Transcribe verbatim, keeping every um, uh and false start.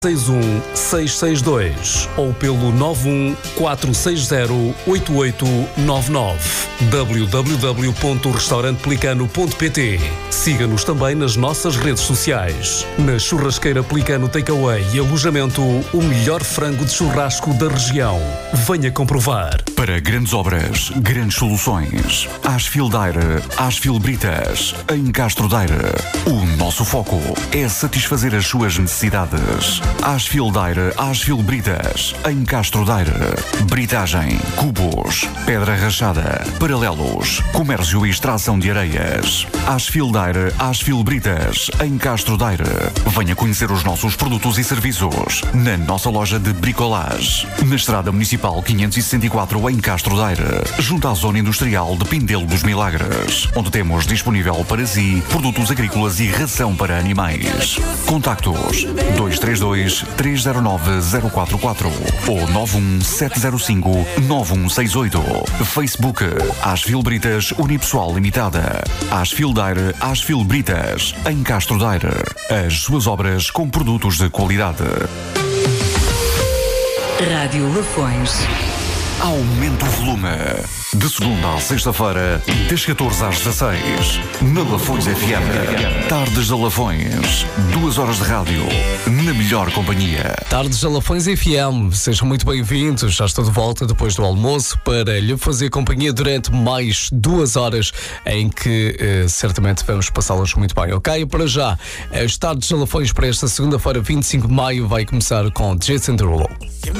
seis um seis seis dois ou pelo nove um quatro seis zero oito oito nove nove. w w w ponto restaurante pelicano ponto p t. Siga-nos também nas nossas redes sociais. Na Churrasqueira Pelicano Takeaway e alojamento, o melhor frango de churrasco da região. Venha comprovar. Para grandes obras, grandes soluções. Asfil Daire, Asfil Britas, em Castro Daire. O nosso foco é satisfazer as suas necessidades. Asfil Daire, Asfil Britas, em Castro Daire. Britagem, cubos, pedra rachada, paralelos, comércio e extração de areias. Asfil Daire, Asfil Britas, em Castro Daire. Venha conhecer os nossos produtos e serviços na nossa loja de bricolage, na Estrada Municipal quinhentos e sessenta e quatro, em Castro Daire, junto à Zona Industrial de Pindelo dos Milagres, onde temos disponível para si produtos agrícolas e ração para animais. Contactos dois três dois, três zero nove, zero quatro quatro ou nove um sete zero cinco, nove um seis oito. Facebook Asfil Britas Unipessoal Limitada. Asfil Daire, Asfil Britas, em Castro Daire. As suas obras com produtos de qualidade. Rádio Lafões. Aumente o volume. De segunda à sexta-feira, das catorze às dezasseis, na Lafões F M. Tardes da Lafões. Duas horas de rádio, na melhor companhia. Tardes da Lafões F M. Sejam muito bem-vindos. Já estou de volta depois do almoço para lhe fazer companhia durante mais duas horas em que eh, certamente vamos passá-las muito bem. Ok? Para já, as Tardes da Lafões para esta segunda-feira, vinte e cinco de maio, vai começar com Jason Derulo.